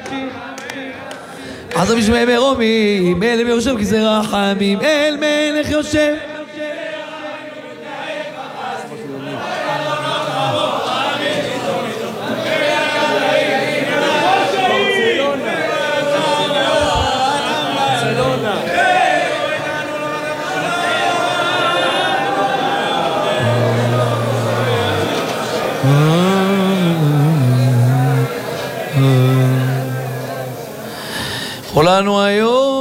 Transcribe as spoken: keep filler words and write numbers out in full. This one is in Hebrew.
עזוב ישמעי מרומים, אל יושב כיסא רחמים, אל מלך יושב. חולנו היום